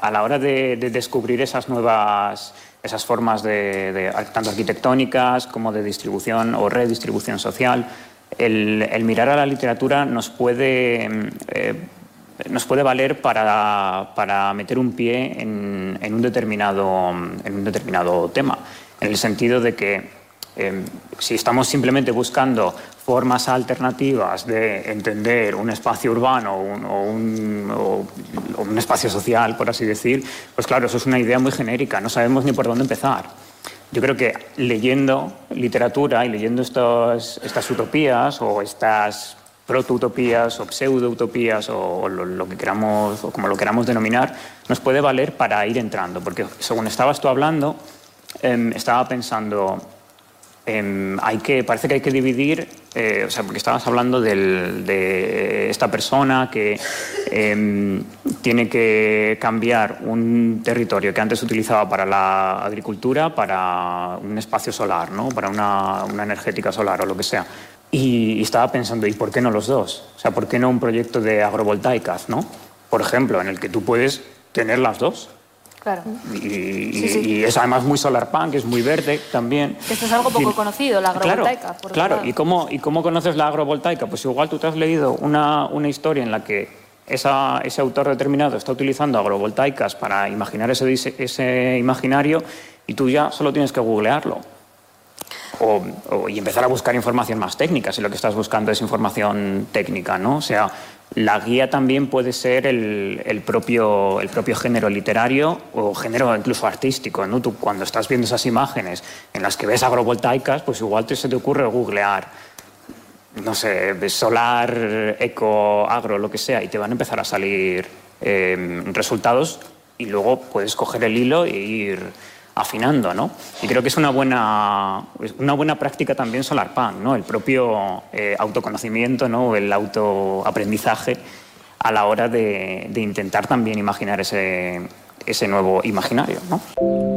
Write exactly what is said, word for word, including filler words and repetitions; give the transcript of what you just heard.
a la hora de, de descubrir esas nuevas, esas formas de, de, tanto arquitectónicas como de distribución o redistribución social, el, el mirar a la literatura nos puede, eh, nos puede valer para, para meter un pie en, en, un determinado, en un determinado tema, en el sentido de que Eh, si estamos simplemente buscando formas alternativas de entender un espacio urbano o un, o, un, o, o un espacio social, por así decir, pues claro, eso es una idea muy genérica, no sabemos ni por dónde empezar. Yo creo que leyendo literatura y leyendo estos, estas utopías o estas proto-utopías o pseudo-utopías o, o lo, lo que queramos, o como lo queramos denominar, nos puede valer para ir entrando, porque según estabas tú hablando, eh, estaba pensando... Eh, hay que, parece que hay que dividir, eh, o sea, porque estabas hablando del, de esta persona que eh, tiene que cambiar un territorio que antes utilizaba para la agricultura para un espacio solar, ¿no? Para una, una energética solar o lo que sea. Y, y estaba pensando, ¿y por qué no los dos? O sea, ¿por qué no un proyecto de agrovoltaicas, ¿no? Por ejemplo, en el que tú puedes tener las dos. Claro. Y, sí, sí. y es además muy solarpunk, es muy verde también. Esto es algo poco y, conocido, la agrovoltaica. Claro, por claro. ¿Y cómo, ¿y cómo conoces la agrovoltaica? Pues igual tú te has leído una, una historia en la que esa, ese autor determinado está utilizando agrovoltaicas para imaginar ese, ese imaginario y tú ya solo tienes que googlearlo. O, o, y empezar a buscar información más técnica, si lo que estás buscando es información técnica, ¿no? O sea, la guía también puede ser el, el, propio, el propio género literario o género incluso artístico, ¿no? Tú cuando estás viendo esas imágenes en las que ves agrovoltaicas, pues igual te, se te ocurre googlear, no sé, solar, eco, agro, lo que sea, y te van a empezar a salir eh, resultados y luego puedes coger el hilo e ir afinando, ¿no? Y creo que es una buena, una buena práctica también solarpunk, ¿no? El propio eh, autoconocimiento, ¿no? El autoaprendizaje a la hora de, de intentar también imaginar ese, ese nuevo imaginario, ¿no?